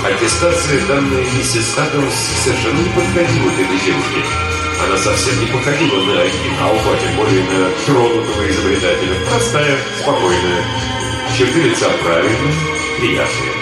Аттестация, данная миссис Адамс, совершенно не подходила к этой девушке. Она совсем не походила на оригинал, а тем более на тронутого изобретателя. Простая, спокойная. Черты лица правильные, приятные.